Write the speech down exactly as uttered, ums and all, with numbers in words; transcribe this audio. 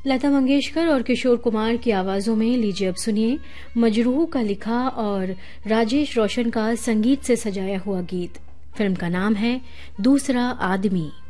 लता मंगेशकर और किशोर कुमार की आवाजों में लीजिए अब सुनिए मजरूह का लिखा और राजेश रोशन का संगीत से सजाया हुआ गीत। फिल्म का नाम है दूसरा आदमी।